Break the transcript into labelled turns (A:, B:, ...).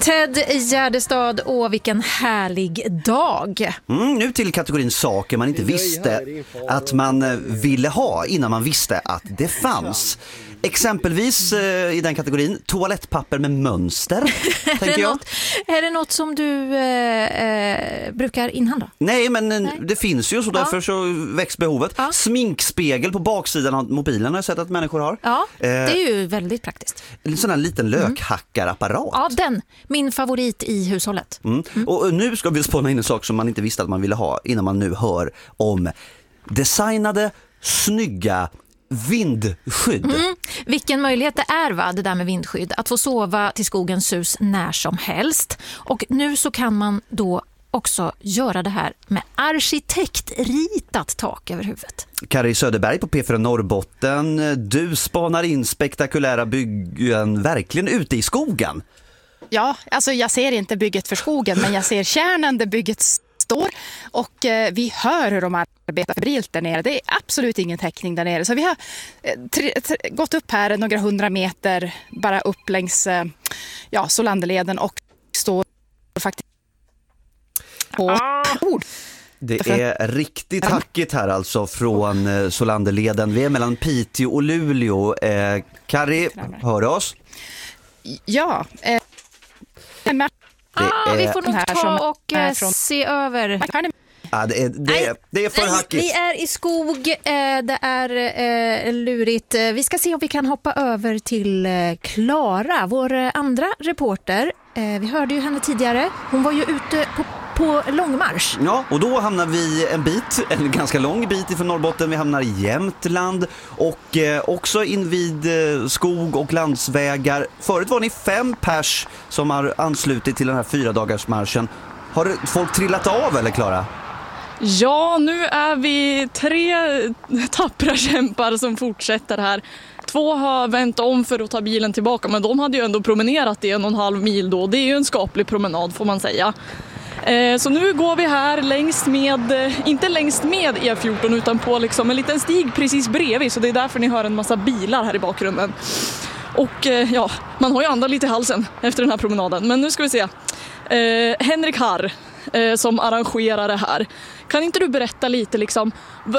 A: Ted Gärdestad, och vilken härlig dag.
B: Nu till kategorin saker man inte visste att man ville ha innan man visste att det fanns. Exempelvis i den kategorin toalettpapper med mönster, tänker jag.
A: Är det något som du brukar inhandla?
B: Nej, men det finns ju, så därför så väcks behovet. Ja. Sminkspegel på baksidan av mobilen har jag sett att människor har.
A: Ja, det är ju väldigt praktiskt.
B: En sån här liten lökhackarapparat.
A: Ja, min favorit i hushållet.
B: Och nu ska vi spåna in en sak som man inte visste att man ville ha innan man nu hör om designade, snygga vindskydd.
A: Vilken möjlighet det är, va, det där med vindskydd. Att få sova till skogens sus när som helst. Och nu så kan man då också göra det här med arkitektritat tak över huvudet.
B: Kari Söderberg på P4 Norrbotten. Du spanar in spektakulära byggen verkligen ute i skogen.
C: Ja, alltså jag ser inte bygget för skogen, men jag ser kärnan där bygget står, och vi hör hur de arbetar febrilt där nere. Det är absolut ingen täckning där nere. Så vi har gått upp här några 100 meter bara upp längs Solanderleden och står faktiskt på ord.
B: Det är riktigt hackigt här alltså från Solanderleden. Vi är mellan Piteå och Luleå. Kari, hör du oss?
C: Ja,
A: vi får nog ta och se över.
B: Ja, det är för hackigt.
A: Vi är i skog, det är lurigt. Vi ska se om vi kan hoppa över till Klara, vår andra reporter. Vi hörde ju henne tidigare. Hon var ju ute på långmarsch.
B: Ja, och då hamnar vi en ganska lång bit ifrån Norrbotten. Vi hamnar i Jämtland och också invid skog och landsvägar. Förut var ni 5 pers som har anslutit till den här 4-dagarsmarschen. Har folk trillat av eller, Klara?
D: Ja, nu är vi 3 tappra kämpar som fortsätter här. 2 har vänt om för att ta bilen tillbaka, men de hade ju ändå promenerat i 1,5 mil då. Det är ju en skaplig promenad, får man säga. Så nu går vi här inte längst med E14 utan på liksom en liten stig precis bredvid, så det är därför ni hör en massa bilar här i bakgrunden. Och man har ju andan lite i halsen efter den här promenaden. Men nu ska vi se. Henrik Harr som arrangerar det här. Kan inte du berätta lite liksom,